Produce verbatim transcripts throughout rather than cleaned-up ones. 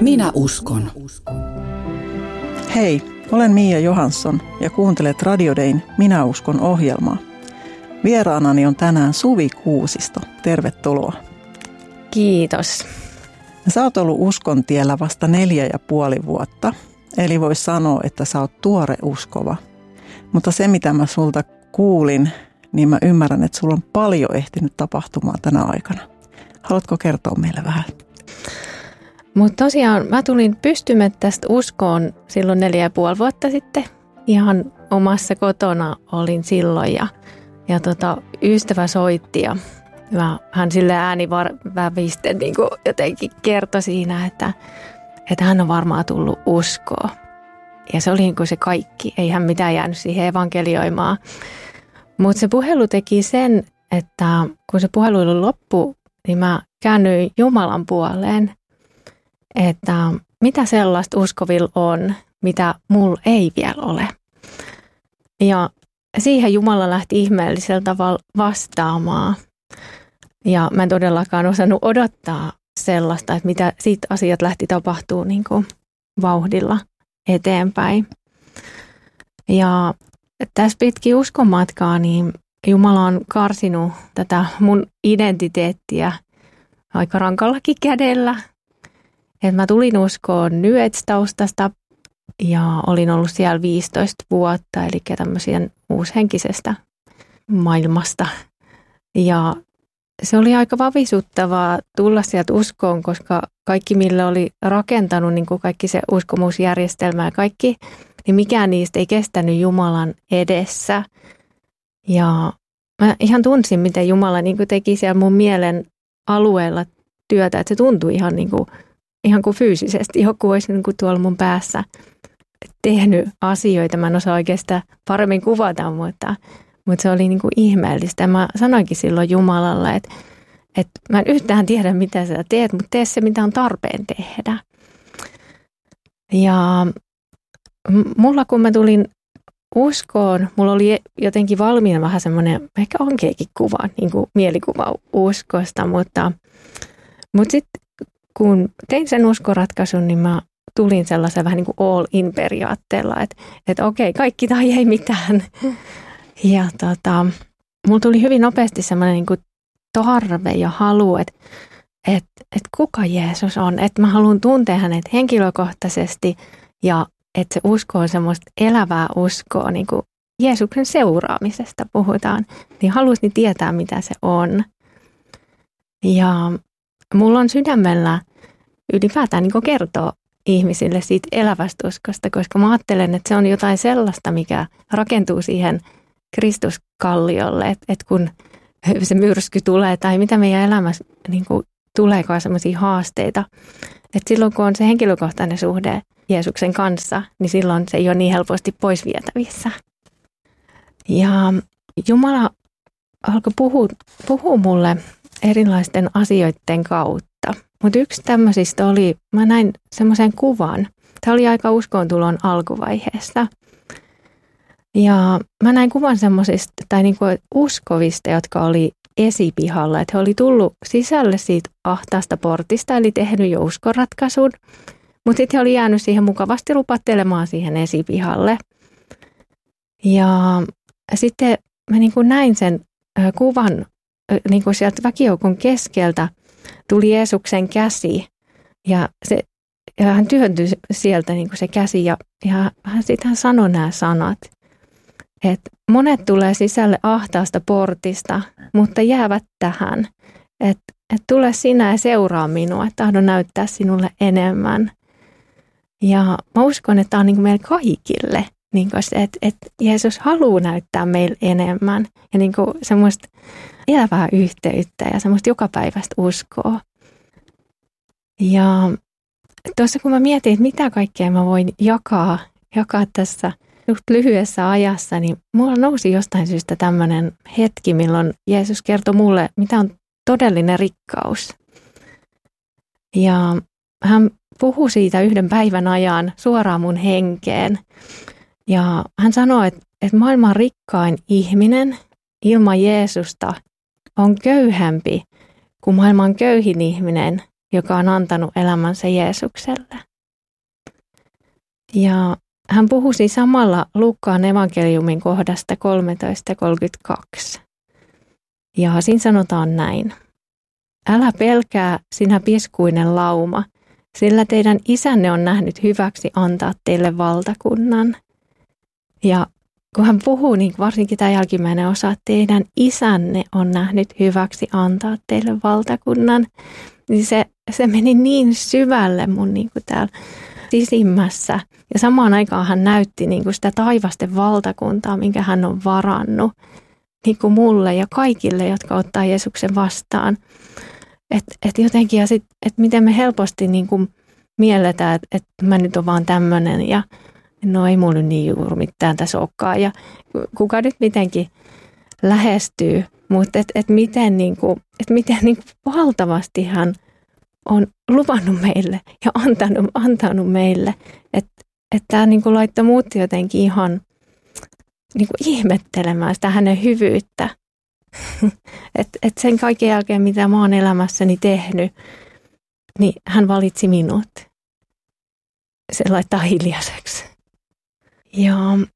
Minä uskon. Hei, olen Mia Johansson ja kuuntelet Radio Dayn Minä uskon -ohjelmaa. Vieraanani on tänään Suvi Kuusisto. Tervetuloa. Kiitos. Sä oot ollut uskon tiellä vasta neljä ja puoli vuotta, eli vois sanoa, että sä oot tuore uskova. Mutta se, mitä mä sulta kuulin, niin mä ymmärrän, että sulla on paljon ehtinyt tapahtumaan tänä aikana. Haluatko kertoa meille vähän? Mutta tosiaan mä tulin pystymettästä uskoon silloin neljä ja puoli vuotta sitten. Ihan omassa kotona olin silloin ja, ja tota, ystävä soitti ja mä, hän sille äänivävisten niin jotenkin kertoi siinä, että, että hän on varmaan tullut uskoa. Ja se oli niin kuin se kaikki, ei hän mitään jäänyt siihen evankelioimaan. Mutta se puhelu teki sen, että kun se puhelu oli loppu, niin mä käännyin Jumalan puoleen, että mitä sellaista uskovilla on, mitä mulla ei vielä ole. Ja siihen Jumala lähti ihmeellisellä tavalla vastaamaan. Ja mä en todellakaan osannut odottaa sellaista, että mitä siitä asiat lähti tapahtuu niin kuin vauhdilla eteenpäin. Ja tässä pitkin uskonmatkaa, niin Jumala on karsinut tätä mun identiteettiä aika rankallakin kädellä. Et mä tulin uskoon New Age-taustasta ja olin ollut siellä viisitoista vuotta, eli tämmöisen uushenkisestä maailmasta. Ja se oli aika vavisuttavaa tulla sieltä uskoon, koska kaikki, millä oli rakentanut, niin kuin kaikki se uskomusjärjestelmä ja kaikki, niin mikään niistä ei kestänyt Jumalan edessä. Ja mä ihan tunsin, miten Jumala niin kuin teki siellä mun mielen alueella työtä, että se tuntui ihan, niin kuin, ihan kuin fyysisesti. Joku olisi niin kuin tuolla mun päässä tehnyt asioita. Mä en osaa oikeastaan paremmin kuvata, mutta, mutta se oli niin kuin ihmeellistä. Mä sanoinkin silloin Jumalalle, että, että mä en yhtään tiedä, mitä sä teet, mutta tee se, mitä on tarpeen tehdä. Ja mulla, kun mä tulin uskoon, mulla oli jotenkin valmiina vähän semmoinen, ehkä onkeekin kuva, niin kuin mielikuva uskosta, mutta, mutta sitten kun tein sen uskoratkaisun, niin mä tulin sellaisen vähän niin kuin all in periaatteella, että, että okei, kaikki tai ei mitään. Ja tota, mulla tuli hyvin nopeasti semmoinen niin kuin tarve ja halu, että, että, että kuka Jeesus on, että mä haluan tuntea hänet henkilökohtaisesti ja että se usko on semmoista elävää uskoa, niin kuin Jeesuksen seuraamisesta puhutaan, niin haluaisin tietää, mitä se on. Ja mulla on sydämellä ylipäätään niin kuin kertoa ihmisille siitä elävästä uskosta, koska mä ajattelen, että se on jotain sellaista, mikä rakentuu siihen Kristuskalliolle, että, että kun se myrsky tulee tai mitä meidän elämässä niin kuin tuleekaan sellaisia haasteita, että silloin kun on se henkilökohtainen suhde Jeesuksen kanssa, niin silloin se ei ole niin helposti pois vietävissä. Ja Jumala alkoi puhua, puhua mulle erilaisten asioiden kautta. Mutta yksi tämmöisistä oli, mä näin semmoisen kuvan. Tämä oli aika uskontulon alkuvaiheessa. Ja mä näin kuvan semmoisista, tai niinku uskovista, jotka oli esipihalla. Että he oli tullut sisälle siitä ahtaasta portista, eli tehnyt jo uskoratkaisun. Mutta sitten he oli jäänyt siihen mukavasti lupattelemaan siihen esipihalle. Ja sitten mä niin kuin näin sen kuvan, niin kuin sieltä väkijoukon keskeltä tuli Jeesuksen käsi. Ja, se, ja hän työntyi sieltä niin kuin se käsi ja, ja hän sitten sanoi nämä sanat. Että monet tulee sisälle ahtaasta portista, mutta jäävät tähän. Että et tule sinä ja seuraa minua, että tahdon näyttää sinulle enemmän. Ja mä uskon, että tämä on niin kuin meille kaikille, niin kuin se, että, että Jeesus haluaa näyttää meille enemmän ja niin kuin semmoista elävää yhteyttä ja semmoista jokapäiväistä uskoa. Ja tuossa kun mä mietin, että mitä kaikkea mä voin jakaa, jakaa tässä just lyhyessä ajassa, niin mulla nousi jostain syystä tämmöinen hetki, milloin Jeesus kertoi mulle, mitä on todellinen rikkaus. Ja hän puhui siitä yhden päivän ajan suoraan mun henkeen. Ja hän sanoi, että, että maailman rikkain ihminen ilman Jeesusta on köyhempi kuin maailman köyhin ihminen joka on antanut elämänsä Jeesukselle. Ja hän puhui samalla Luukkaan evankeliumin kohdasta kolmetoista kolmekymmentäkaksi. Ja siinä sanotaan näin. Älä pelkää, sinä piskuinen lauma, sillä teidän isänne on nähnyt hyväksi antaa teille valtakunnan. Ja kun hän puhuu, niin varsinkin tämä jälkimmäinen osa, että teidän isänne on nähnyt hyväksi antaa teille valtakunnan, niin se, se meni niin syvälle mun niin kuin täällä sisimmässä. Ja samaan aikaan hän näytti niin kuin sitä taivasten valtakuntaa, minkä hän on varannut niin kuin mulle ja kaikille, jotka ottaa Jeesuksen vastaan. Että et jotenkin, ja sit, et miten me helposti niin kuin mielletään, että et mä nyt on vaan tämmöinen ja no ei mulla niin juuri mitään tässä olekaan. Ja kuka nyt mitenkin lähestyy, mutta että et miten, niin kuin, et miten niin kuin valtavasti hän on luvannut meille ja antanut, antanut meille. Että et tämä niin kuin laittoi mut jotenkin ihan niin kuin ihmettelemään sitä hänen hyvyyttä. Että et sen kaiken jälkeen, mitä mä oon elämässäni tehnyt, niin hän valitsi minut. Se laittaa hiljaiseksi. Ja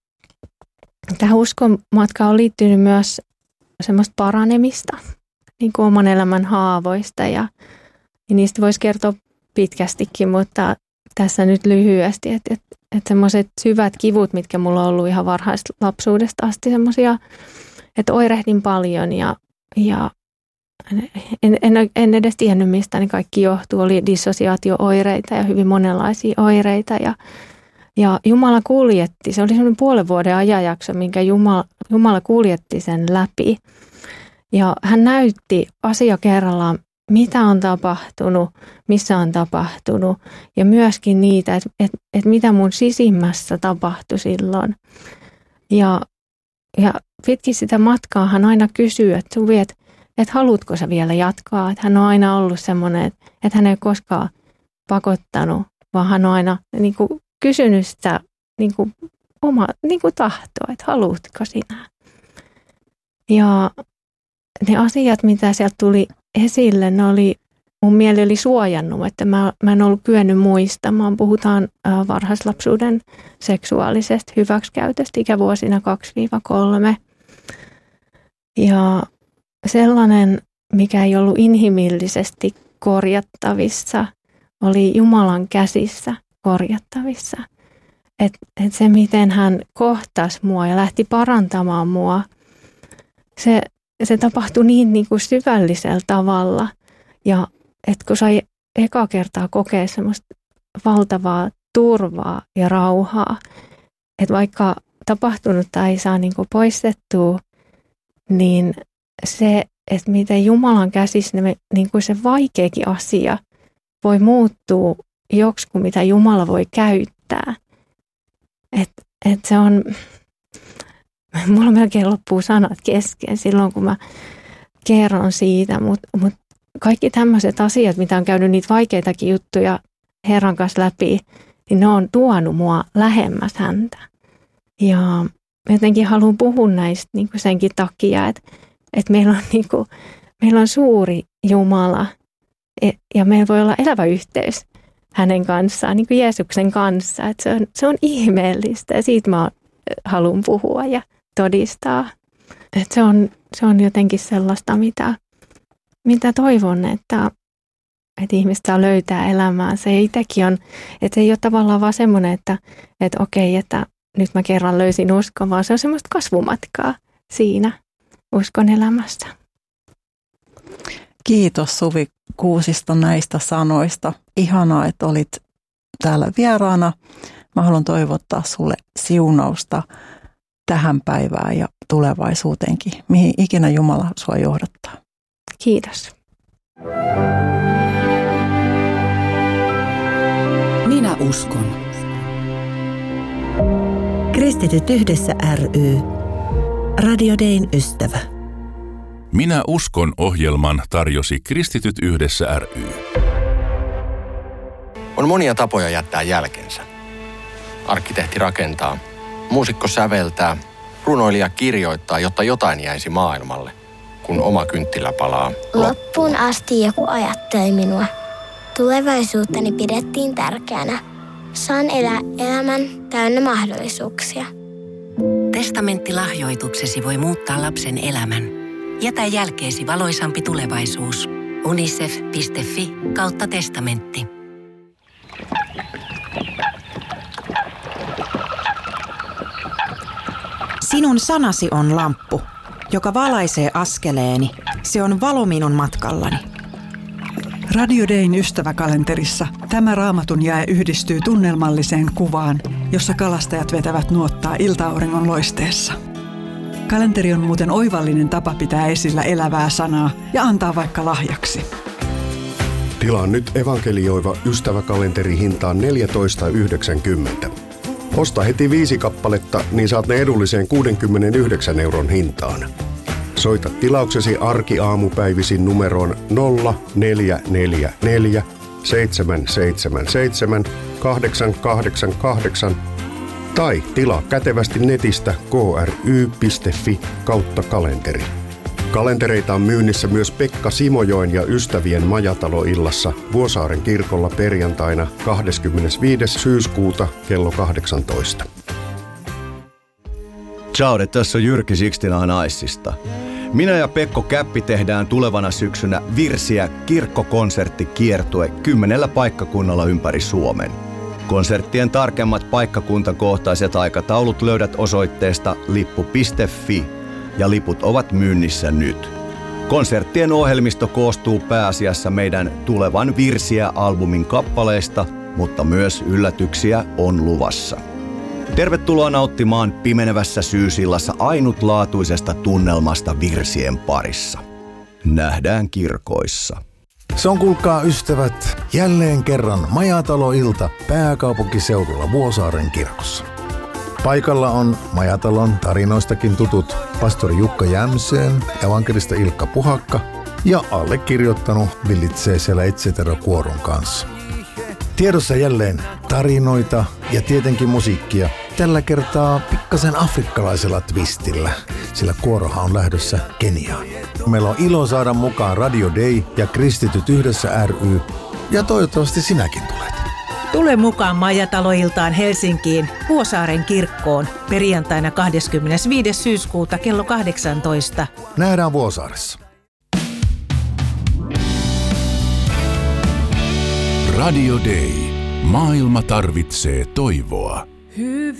tähän uskon matkaan on liittynyt myös semmoista paranemista, niin kuin oman elämän haavoista. Ja, ja niistä voisi kertoa pitkästikin, mutta tässä nyt lyhyesti, että et, et semmoiset syvät kivut, mitkä mulla on ollut ihan varhaista lapsuudesta asti, semmoisia, että oirehdin paljon ja, ja en, en, en edes tiennyt, mistä ne kaikki johtuu. Oli dissosiaatio-oireita ja hyvin monenlaisia oireita ja Ja Jumala kuljetti, se oli semmoinen puolen vuoden ajanjakso, minkä Jumala, Jumala kuljetti sen läpi. Ja hän näytti asia kerrallaan, mitä on tapahtunut, missä on tapahtunut. Ja myöskin niitä, että et, et mitä mun sisimmässä tapahtui silloin. Ja, ja pitkin sitä matkaa hän aina kysyy, että Suvi, että et haluatko sä vielä jatkaa. Että hän on aina ollut semmoinen, että et hän ei koskaan pakottanut, vaan hän on aina niin kuin kysynyt sitä niin kuin oma niin kuin tahtoa, että haluatko sinä. Ja ne asiat, mitä sieltä tuli esille, ne oli, mun mieli oli suojannut, että mä, mä en ollut kyennyt muistamaan. Puhutaan äh, varhaislapsuuden seksuaalisesta hyväksikäytöstä ikävuosina kaksi kolme. Ja sellainen, mikä ei ollut inhimillisesti korjattavissa, oli Jumalan käsissä korjattavissa. Että et se, miten hän kohtasi mua ja lähti parantamaan mua, se, se tapahtui niin, niin kuin syvällisellä tavalla. Ja että kun sai eka kertaa kokea semmoista valtavaa turvaa ja rauhaa, että vaikka tapahtunutta ei saa niin kuin poistettua, niin se, että miten Jumalan käsissä ne, niin kuin se vaikeakin asia voi muuttua joksikin, mitä Jumala voi käyttää. Että et se on, mulla melkein loppuu sanat kesken silloin, kun mä kerron siitä, mutta mut kaikki tämmöiset asiat, mitä on käynyt niitä vaikeitakin juttuja Herran kanssa läpi, niin ne on tuonut mua lähemmäs häntä. Ja jotenkin haluan puhua näistä niin kuin senkin takia, että, että meillä, on, niin kuin, meillä on suuri Jumala ja meillä voi olla elävä yhteys hänen kanssaan, niin kuin Jeesuksen kanssa. Että se, on, se on ihmeellistä ja siitä mä haluan puhua ja todistaa. Että se, on, se on jotenkin sellaista, mitä, mitä toivon, että, että ihmiset saa löytää elämäänsä. Ja itsekin on, että se ei ole tavallaan vaan semmoinen, että, että okei, että nyt mä kerran löysin uskon, vaan se on semmoista kasvumatkaa siinä uskon elämässä. Kiitos Suvi Kuusisto näistä sanoista. Ihanaa, että olit täällä vieraana. Mä haluan toivottaa sulle siunausta tähän päivään ja tulevaisuuteenkin, mihin ikinä Jumala sua johdattaa. Kiitos. Minä uskon. Kristityt yhdessä ry. Radio Dayn ystävä. Minä uskon -ohjelman tarjosi Kristityt yhdessä ry. On monia tapoja jättää jälkensä. Arkkitehti rakentaa, muusikko säveltää, runoilija kirjoittaa, jotta jotain jäisi maailmalle, kun oma kynttilä palaa loppuun asti joku ajattelee minua. Tulevaisuuttani pidettiin tärkeänä. Saan elää elämän täynnä mahdollisuuksia. Testamenttilahjoituksesi voi muuttaa lapsen elämän. Jätä jälkeesi valoisampi tulevaisuus. unicef piste fi kautta testamentti. Sinun sanasi on lamppu, joka valaisee askeleeni. Se on valo minun matkallani. Radio Dayn ystäväkalenterissa tämä raamatun jae yhdistyy tunnelmalliseen kuvaan, jossa kalastajat vetävät nuottaa ilta-auringon loisteessa. Kalenteri on muuten oivallinen tapa pitää esillä elävää sanaa ja antaa vaikka lahjaksi. Tilaa nyt evankelioiva ystäväkalenteri hintaan neljätoista yhdeksänkymmentä. Osta heti viisi kappaletta, niin saat ne edulliseen kuudenkymmenenyhdeksän euron hintaan. Soita tilauksesi arkiaamupäivisin numeroon nolla neljä neljä neljä seitsemän seitsemän seitsemän kahdeksan kahdeksan kahdeksan tai tilaa kätevästi netistä k r y piste fi kautta kalenteri. Kalentereita on myynnissä myös Pekka Simojoen ja ystävien majataloillassa Vuosaaren kirkolla perjantaina kahdeskymmenesviides syyskuuta kello kahdeksantoista. Ciao, tässä on Jyrki Sixtina Naissista. Minä ja Pekko Käppi tehdään tulevana syksynä Virsiä kirkkokonserttikiertue kymmenellä paikkakunnalla ympäri Suomen. Konserttien tarkemmat paikkakuntakohtaiset aikataulut löydät osoitteesta lippu piste fi ja liput ovat myynnissä nyt. Konserttien ohjelmisto koostuu pääasiassa meidän tulevan Virsiä-albumin kappaleista, mutta myös yllätyksiä on luvassa. Tervetuloa nauttimaan pimenevässä syysillassa ainutlaatuisesta tunnelmasta virsien parissa. Nähdään kirkoissa. Se on, kuulkaa ystävät, jälleen kerran majataloilta pääkaupunkiseudulla Vuosaaren kirkossa. Paikalla on majatalon tarinoistakin tutut pastori Jukka Jämseen, evankelista Ilkka Puhakka ja allekirjoittanut villitsee siellä Etsetero-kuoron kanssa. Tiedossa jälleen tarinoita ja tietenkin musiikkia. Tällä kertaa pikkasen afrikkalaisella twistillä, sillä kuorohan on lähdössä Keniaan. Meillä on ilo saada mukaan Radio Day ja Kristityt yhdessä ry, ja toivottavasti sinäkin tulet. Tule mukaan majataloiltaan Helsinkiin Vuosaaren kirkkoon perjantaina kahdeskymmenesviides syyskuuta kello kahdeksantoista. Nähdään Vuosaaressa. Radio Day. Maailma tarvitsee toivoa.